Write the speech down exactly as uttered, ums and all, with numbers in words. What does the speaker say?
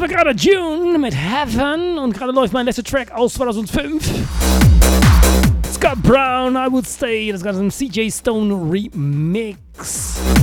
war gerade June mit Heaven und gerade läuft mein letzter Track aus zweitausendfünf. Scott Brown, I Would Stay, das Ganze im C J Stone Remix.